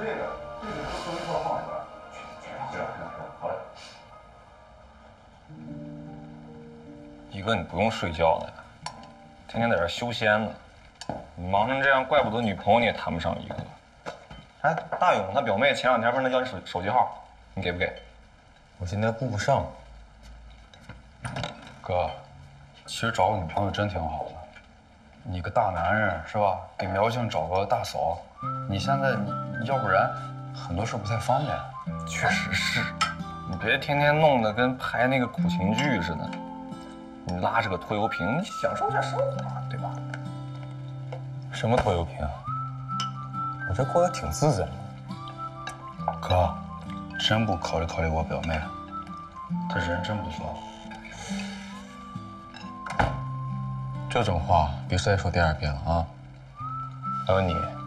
这个收音套放里边。是，好嘞。 一哥，你不用睡觉了呀，天天在这修仙呢。你忙成这样，怪不得女朋友你也谈不上一个。哎，大勇他表妹前2天不是要你手机号，你给不给？ 我现在顾不上。 哥，其实找个女朋友真挺好的。你个大男人是吧？给苗静找个大嫂，你现在你要不然很多事不太方便。 确实是，你别天天弄得跟拍那个苦情剧似的。你拉着个拖油瓶，你享受点生活，对吧？ 什么拖油瓶？我这过得挺自在的。 哥，真不考虑考虑我表妹？她人真不错。 这种话别再说第2遍了啊！ 还有你。